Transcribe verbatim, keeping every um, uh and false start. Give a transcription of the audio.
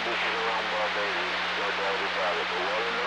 around Barbados, no doubt about it. But well